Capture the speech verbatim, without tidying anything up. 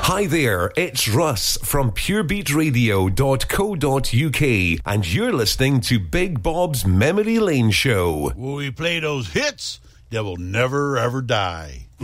Hi there, it's Russ from pure beat radio dot co dot uk, and you're listening to Big Bob's Memory Lane Show, where we play those hits that will never ever die.